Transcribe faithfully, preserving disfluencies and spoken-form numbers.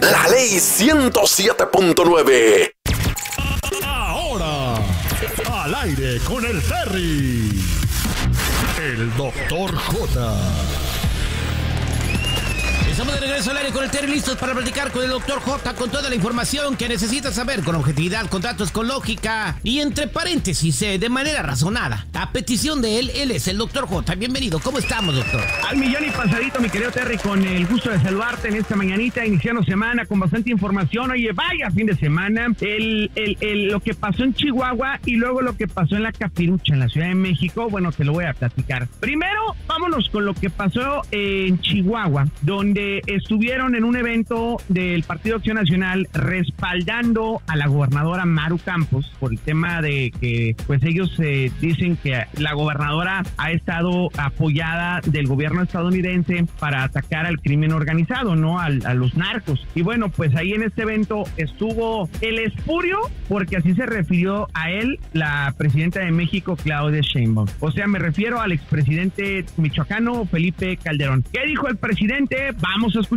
La Ley ciento siete punto nueve. Ahora, al aire con el Terry, el doctor J. Estamos de regreso al aire con el Terry, listos para platicar con el doctor J con toda la información que necesitas saber con objetividad, con datos, con lógica y entre paréntesis, eh, de manera razonada. A petición de él, él es el doctor J. Bienvenido, ¿cómo estamos, doctor? Al millón y pasadito, mi querido Terry, con el gusto de saludarte en esta mañanita, iniciando semana con bastante información. Oye, vaya fin de semana, el, el, el, lo que pasó en Chihuahua y luego lo que pasó en la Capirucha, en la Ciudad de México, bueno, te lo voy a platicar. Primero, vámonos con lo que pasó en Chihuahua, donde estuvieron en un evento del Partido Acción Nacional respaldando a la gobernadora Maru Campos por el tema de que pues ellos eh, dicen que la gobernadora ha estado apoyada del gobierno estadounidense para atacar al crimen organizado, ¿no? Al, a los narcos. Y bueno, pues ahí en este evento estuvo el espurio, porque así se refirió a él la presidenta de México, Claudia Sheinbaum. O sea, me refiero al expresidente michoacano Felipe Calderón. ¿Qué dijo el presidente? Vamos a escuchar.